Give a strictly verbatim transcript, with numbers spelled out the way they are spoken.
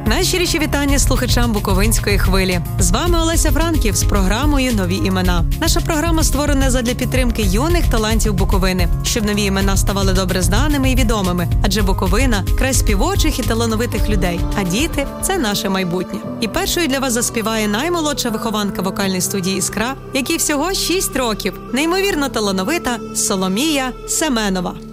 Найщиріші вітання слухачам Буковинської хвилі. З вами Олеся Франків з програмою «Нові імена». Наша програма створена задля підтримки юних талантів Буковини, щоб нові імена ставали добре знаними і відомими. Адже Буковина – край співочих і талановитих людей, а діти – це наше майбутнє. І першою для вас заспіває наймолодша вихованка вокальної студії «Іскра», якій всього шість років, неймовірно талановита Соломія Семенова.